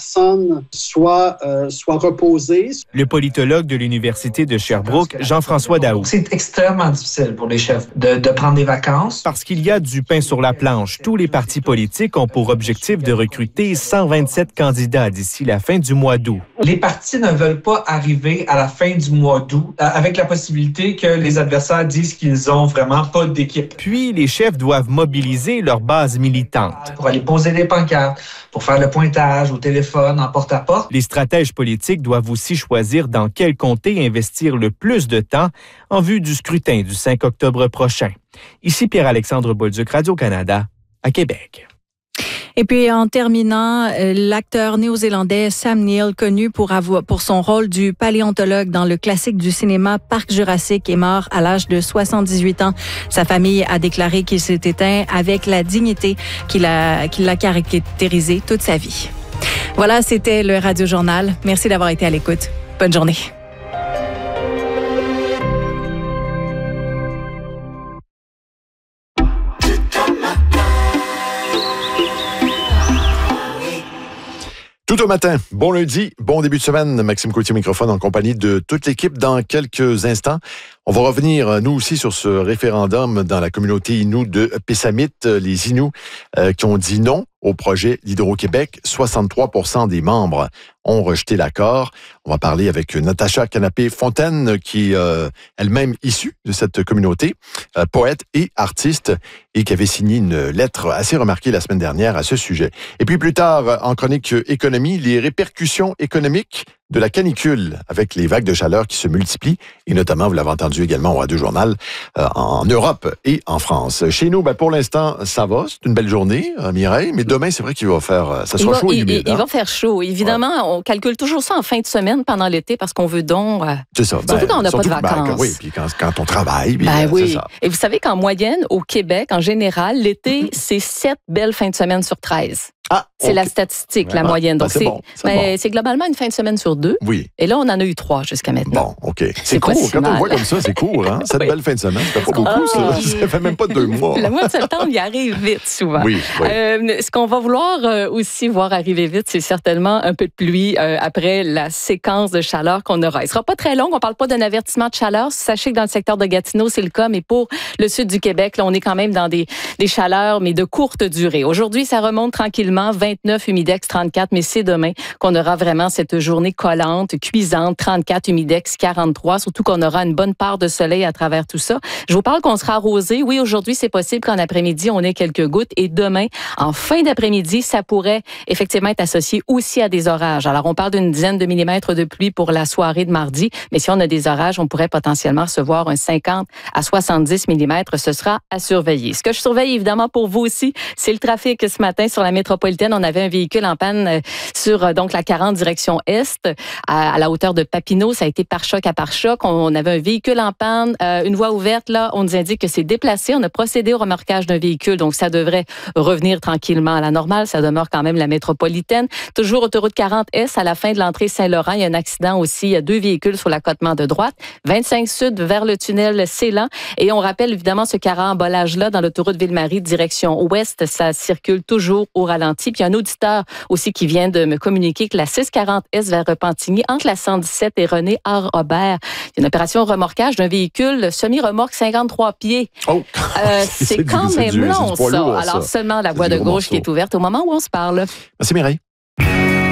personnes soient reposées. Le politologue de l'Université de Sherbrooke, Jean-François Daou. C'est extrêmement difficile pour les chefs de prendre des vacances. Parce qu'il y a du pain sur la planche. Tous les partis politiques ont pour objectif de recruter 127 candidats d'ici la fin du mois d'août. Les partis ne veulent pas arriver à la fin du mois d'août avec la possibilité que les adversaires disent qu'ils ont vraiment pas d'équipe. Puis, les chefs doivent mobiliser leur base militante. Pour aller poser des pancartes, pour faire le pointage au téléphone, en porte-à-porte. Les stratèges politiques doivent aussi choisir dans quel comté investir le plus de temps en vue du scrutin du 5 octobre prochain. Ici Pierre-Alexandre Bolduc, Radio-Canada, à Québec. Et puis, en terminant, l'acteur néo-zélandais Sam Neill, connu pour son rôle du paléontologue dans le classique du cinéma Parc Jurassique, est mort à l'âge de 78 ans. Sa famille a déclaré qu'il s'est éteint avec la dignité qui l'a caractérisé toute sa vie. Voilà, c'était le Radio Journal. Merci d'avoir été à l'écoute. Bonne journée. Tout au matin, bon lundi, bon début de semaine. Maxime Coutier, microphone en compagnie de toute l'équipe. Dans quelques instants, on va revenir, nous aussi, sur ce référendum dans la communauté Innu de Pessamit. Les Inuits qui ont dit non au projet d'Hydro-Québec. 63% des membres ont rejeté l'accord. On va parler avec Natacha Canapé-Fontaine, qui est elle-même issue de cette communauté, poète et artiste, et qui avait signé une lettre assez remarquée la semaine dernière à ce sujet. Et puis plus tard, en chronique économie, les répercussions économiques de la canicule avec les vagues de chaleur qui se multiplient, et notamment, vous l'avez entendu également au Radio Journal, en Europe et en France. Chez nous, pour l'instant, ça va. C'est une belle journée, Mireille, mais demain, c'est vrai qu'il va faire... Ça sera chaud et humide. Il va faire chaud. Évidemment, on calcule toujours ça en fin de semaine pendant l'été parce qu'on veut donc... c'est ça. Surtout quand on n'a pas de vacances. Oui, puis quand on travaille. Oui. C'est ça. Et vous savez qu'en moyenne, au Québec, en général, l'été, c'est 7 belles fins de semaine sur 13. C'est la statistique, la moyenne. Donc, c'est bon. C'est globalement une fin de semaine sur 2. Oui. Et là, on en a eu 3 jusqu'à maintenant. Bon, OK. C'est court. Quand on le voit comme ça, c'est court. Hein? Cette belle fin de semaine, ça fait pas beaucoup, ça. Ça fait même pas 2 mois. Le mois de septembre, il arrive vite, souvent. Oui. Ce qu'on va vouloir aussi voir arriver vite, c'est certainement un peu de pluie après la séquence de chaleur qu'on aura. Il sera pas très long. On parle pas d'un avertissement de chaleur. Sachez que dans le secteur de Gatineau, c'est le cas. Mais pour le sud du Québec, là, on est quand même dans des chaleurs, mais de courte durée. Aujourd'hui, ça remonte tranquillement. 29, humidex 34, mais c'est demain qu'on aura vraiment cette journée collante, cuisante, 34, humidex 43, surtout qu'on aura une bonne part de soleil à travers tout ça. Je vous parle qu'on sera arrosé. Oui, aujourd'hui, c'est possible qu'en après-midi, on ait quelques gouttes et demain, en fin d'après-midi, ça pourrait effectivement être associé aussi à des orages. Alors, on parle d'une dizaine de millimètres de pluie pour la soirée de mardi, mais si on a des orages, on pourrait potentiellement recevoir un 50 à 70 millimètres. Ce sera à surveiller. Ce que je surveille, évidemment, pour vous aussi, c'est le trafic ce matin sur la métropolitaine. On avait un véhicule en panne sur donc la 40 direction est à la hauteur de Papineau. Ça a été pare-choc à pare-choc. On avait un véhicule en panne, une voie ouverte là. On nous indique que c'est déplacé. On a procédé au remorquage d'un véhicule, donc ça devrait revenir tranquillement à la normale. Ça demeure quand même la métropolitaine. Toujours autoroute 40S à la fin de l'entrée Saint-Laurent. Il y a un accident aussi. Il y a 2 véhicules sur l'accotement de droite. 25 sud vers le tunnel Célan. Et on rappelle évidemment ce carambolage-là dans l'autoroute Ville-Marie direction ouest. Ça circule toujours au ralenti. Puis il y a un auditeur aussi qui vient de me communiquer que la 640S vers Repentigny, entre la 117 et René-Robert, il y a une opération remorquage d'un véhicule semi-remorque 53 pieds. C'est quand même long, ça. Alors, seulement la voie de gauche qui est ouverte au moment où on se parle. Merci, Mireille.